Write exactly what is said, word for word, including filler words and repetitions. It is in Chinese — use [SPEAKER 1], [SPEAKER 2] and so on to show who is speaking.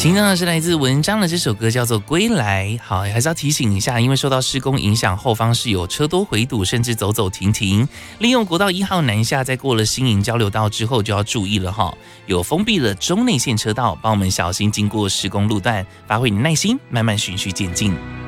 [SPEAKER 1] 听到的是来自文章的这首歌叫做《归来》。好，还是要提醒一下，因为受到施工影响，后方是有车多回堵，甚至走走停停。利用国道一号南下，在过了新营交流道之后就要注意了哈，有封闭了中内线车道，帮我们小心经过施工路段，发挥你耐心，慢慢循序渐进。